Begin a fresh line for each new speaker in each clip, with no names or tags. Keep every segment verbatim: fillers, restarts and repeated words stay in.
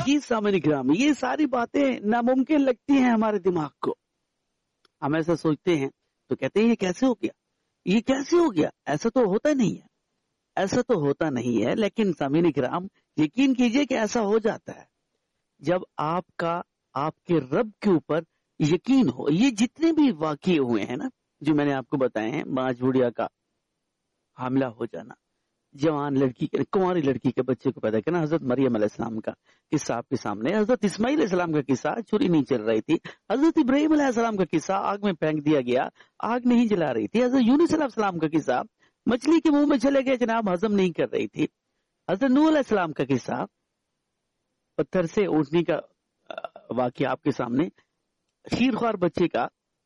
یہ سامنے کرام یہ ساری باتیں ناممکن لگتی ہیں ہمارے دماغ کو. ہم ایسا سوچتے ہیں تو کہتے ہیں یہ کیسے ہو گیا, یہ کیسے ہو گیا, ایسا تو ہوتا نہیں ہے, ایسا تو ہوتا نہیں ہے. لیکن سامعین کرام یقین کیجئے کہ ایسا ہو جاتا ہے جب آپ کا آپ کے رب کے اوپر یقین ہو. یہ جتنے بھی واقعے ہوئے ہیں نا جو میں نے آپ کو بتائے ہیں, ماں جھوڑیا کا حاملہ ہو جانا, جوان لڑکی کے کنواری لڑکی کے بچے کو پیدا کرنا, حضرت مریم علیہ السلام کا قصہ آپ کے سامنے, حضرت اسماعیل علیہ السلام کا قصہ, چھری نہیں چل رہی تھی, حضرت ابراہیم علیہ السلام کا قصہ, آگ میں پھینک دیا گیا, آگ نہیں جلا رہی تھی, حضرت یونس علیہ السلام کا قصہ, مچھلی کے منہ میں چلے گئے جناب, ہضم نہیں کر رہی تھی, حضرت نوح علیہ السلام کا قصہ, پتھر سے اونٹنے کا واقعہ آپ کے سامنے, شیر خوار بچے کا,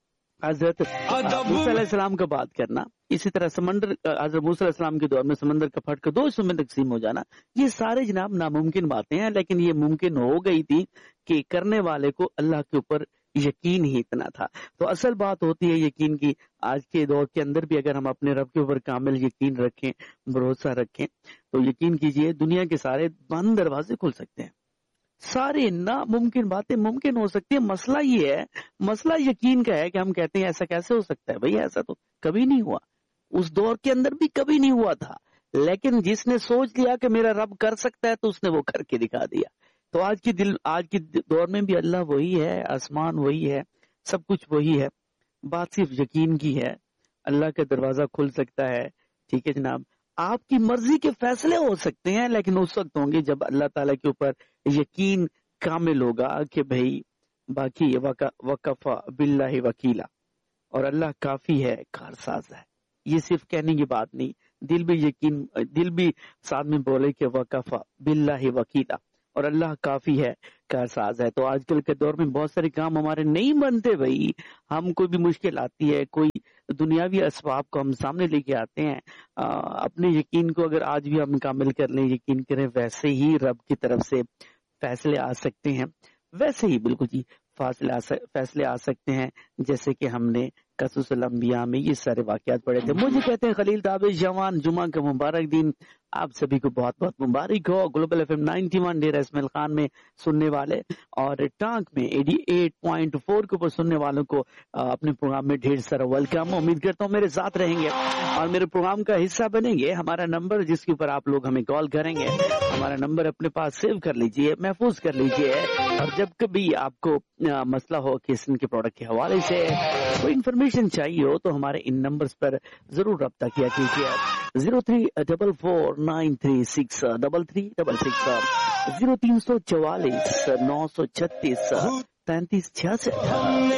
حضرت موسیٰ علیہ السلام کا بات کرنا, اسی طرح سمندر, حضرت موسیٰ علیہ السلام کے دور میں سمندر کا پھٹ کر دو حصوں میں تقسیم ہو جانا. یہ سارے جناب ناممکن باتیں ہیں, لیکن یہ ممکن ہو گئی تھی کہ کرنے والے کو اللہ کے اوپر یقین ہی اتنا تھا. تو اصل بات ہوتی ہے یقین کی. آج کے دور کے اندر بھی اگر ہم اپنے رب کے اوپر کامل یقین رکھیں, بھروسہ رکھیں, تو یقین کیجئے دنیا کے سارے بند دروازے کھل سکتے ہیں, سارے ناممکن باتیں ممکن ہو سکتی ہیں. مسئلہ یہ ہے, مسئلہ یقین کا ہے کہ ہم کہتے ہیں ایسا کیسے ہو سکتا ہے. بھئی ایسا تو کبھی نہیں ہوا, اس دور کے اندر بھی کبھی نہیں ہوا تھا, لیکن جس نے سوچ لیا کہ میرا رب کر سکتا ہے تو اس نے وہ کر کے دکھا دیا. تو آج کی دل آج کی دور میں بھی اللہ وہی ہے, آسمان وہی ہے, سب کچھ وہی ہے, بات صرف یقین کی ہے. اللہ کا دروازہ کھل سکتا ہے, ٹھیک ہے جناب. آپ کی مرضی کے فیصلے ہو سکتے ہیں, لیکن اس وقت ہوں گے جب اللہ تعالیٰ کے اوپر یقین کامل ہوگا کہ بھائی باقی وکفا باللہ وکیلا, اور اللہ کافی ہے, کارساز ہے. یہ صرف کہنے کی بات نہیں, دل بھی یقین, دل بھی ساتھ میں بولے کہ وکفا باللہ وکیلا, اور اللہ کافی ہے, کارساز ہے. تو آج کل کے دور میں بہت سارے کام ہمارے نہیں بنتے بھائی, ہم کوئی بھی مشکل آتی ہے, کوئی دنیاوی اسباب کو ہم سامنے لے کے آتے ہیں. آ, اپنے یقین کو اگر آج بھی ہم کامل کر لیں, یقین کریں, ویسے ہی رب کی طرف سے فیصلے آ سکتے ہیں, ویسے ہی بالکل جی فاصلے آ فیصلے آ سکتے ہیں جیسے کہ ہم نے قصص الانبیاء میں یہ سارے واقعات پڑھے تھے. مجھے کہتے ہیں خلیل تابش جوان, جمعہ کا مبارک دن آپ سبھی کو بہت بہت مبارک ہو. Global F M ninety one Dera Ismail Khan میں سننے والے اور ٹانک میں ایٹی ایٹ پوائنٹ فور کے اوپر سننے والوں کو اپنے پروگرام میں ڈھیر سارا ویلکم. امید کرتا ہوں میرے ساتھ رہیں گے اور میرے پروگرام کا حصہ بنیں گے. ہمارا نمبر جس کے اوپر آپ لوگ ہمیں کال کریں گے, ہمارا نمبر اپنے پاس سیو کر لیجئے, محفوظ کر لیجئے, اور جب کبھی آپ کو مسئلہ ہو کسی کے پروڈکٹ کے حوالے سے کوئی انفارمیشن چاہیے ہو تو ہمارے ان نمبرز پر ضرور رابطہ کیا کیجیے. Zero three double four nine three six double three double six, zero تین سو چوالیس نو سو چھتیس تینتیس چھیاسٹھ.